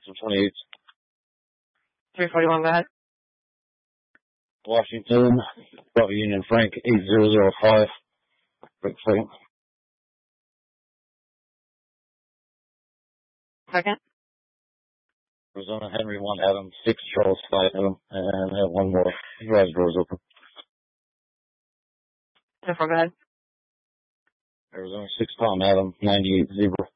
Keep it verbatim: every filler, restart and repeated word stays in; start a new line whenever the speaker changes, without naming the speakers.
some twenty-eights.
three forty-one, go ahead.
Washington, Bravo Union Frank, eight zero zero five. Wait a second.
Second.
Arizona Henry, one Adam, six Charles, five Adam, and I have one more. Garage doors open.
ten four, go ahead.
Arizona six Tom Adam, ninety-eight Zebra.